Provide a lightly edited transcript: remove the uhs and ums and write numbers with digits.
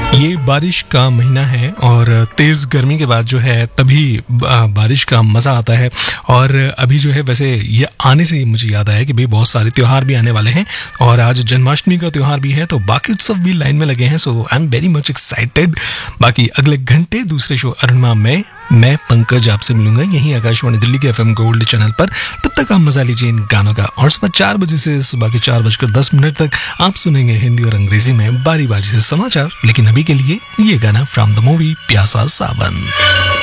ये बारिश का महीना है और तेज़ गर्मी के बाद जो है तभी बारिश का मज़ा आता है। और अभी जो है वैसे ये आने से ही मुझे याद आया कि भाई बहुत सारे त्यौहार भी आने वाले हैं और आज जन्माष्टमी का त्यौहार भी है, तो बाकी उत्सव भी लाइन में लगे हैं। सो I am very much excited. बाकी अगले घंटे दूसरे शो अरुणिमा में मैं पंकज आपसे मिलूंगा यहीं आकाशवाणी दिल्ली के FM गोल्ड चैनल पर। तब तक आप मजा लीजिए इन गानों का और सुबह 4 बजे से सुबह के 4:10 तक आप सुनेंगे हिंदी और अंग्रेजी में बारी बारी से समाचार। लेकिन अभी के लिए ये गाना फ्रॉम द मूवी प्यासा सावन।